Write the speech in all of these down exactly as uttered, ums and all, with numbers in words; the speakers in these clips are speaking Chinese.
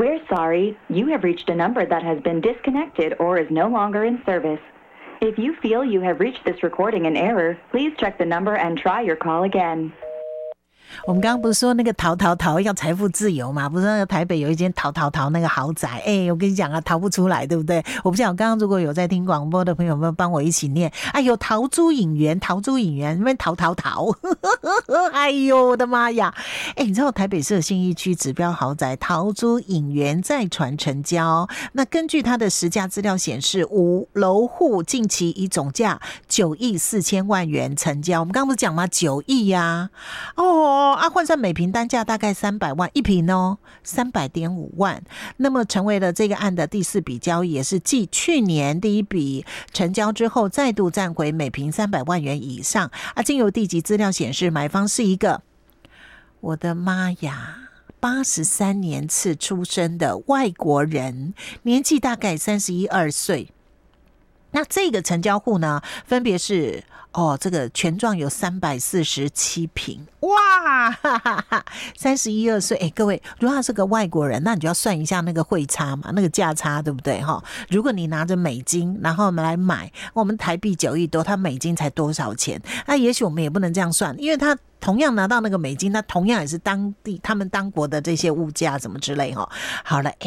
We're sorry, you have reached a number that has been disconnected or is no longer in service. If you feel you have reached this recording in error, please check the number and try your call again. 我们刚刚不是说那个逃逃逃要财富自由嘛？不是那个台北有一间逃逃逃那个豪宅，哎、欸，我跟你讲啊，逃不出来，对不对？我不晓得刚刚如果有在听广播的朋友们，帮我一起念。哎呦，逃珠影园，逃珠影园，那边逃逃逃，哎呦，我的妈呀！哎、欸，你知道台北市的信义区指标豪宅逃珠影园再传成交，那根据它的实价资料显示，五楼户近期以总价九亿四千万元成交。我们刚刚不是讲吗？九亿呀，哦。啊，换算每坪单价大概三百万一坪哦，三百点五万。那么成为了这个案的第四笔交易，也是继去年第一笔成交之后，再度站回每坪三百万元以上。啊，经由地籍资料显示，买方是一个，我的妈呀！八十三年次出生的外国人，年纪大概三十一二岁。那这个成交户呢，分别是哦，这个全幢有三百四十七坪，哇，哈哈哈，三十一二岁，哎，各位，如果他是个外国人，那你就要算一下那个汇差嘛，那个价差，对不对哈？如果你拿着美金，然后我们来买，我们台币九亿多，他美金才多少钱？那也许我们也不能这样算，因为他同样拿到那个美金，那同样也是当地他们当国的这些物价怎么之类哈。好了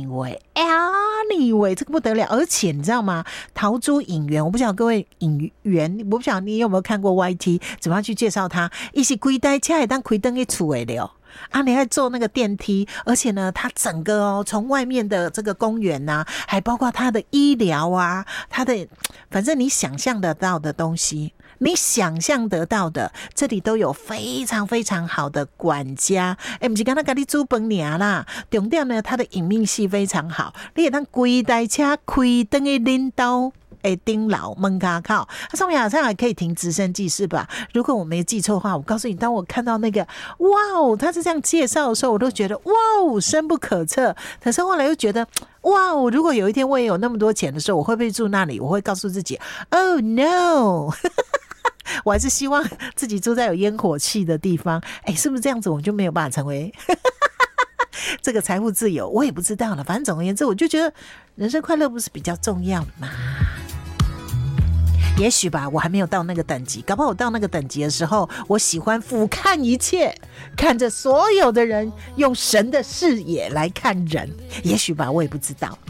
，anyway，anyway， 这个不得了，而且你知道吗？陶珠影园，我不晓得各位影园，我不晓得你有没有看过 Y T， 怎么样去介绍它？一是规台车也当开灯去厝的了。啊，你还坐那个电梯，而且呢，它整个哦，从外面的这个公园呐、啊，还包括它的医疗啊，它的反正你想象得到的东西，你想象得到的，这里都有非常非常好的管家。哎，不是刚刚跟你煮饭尔啦，重点呢，它的隐秘性非常好，你也当规台车开灯的领导。哎，丁老门卡靠，它上面好像还可以停直升机是吧？如果我没记错的话，我告诉你，当我看到那个哇哦，他是这样介绍的时候，我都觉得哇哦，深不可测。可是后来又觉得哇哦，如果有一天我也有那么多钱的时候，我会不会住那里？我会告诉自己 ，Oh no 。我还是希望自己住在有烟火气的地方。哎，是不是这样子，我就没有办法成为这个财富自由？我也不知道了。反正总而言之，我就觉得人生快乐不是比较重要嘛。也许吧，我还没有到那个等级，搞不好我到那个等级的时候，我喜欢俯瞰一切，看着所有的人，用神的视野来看人。也许吧，我也不知道。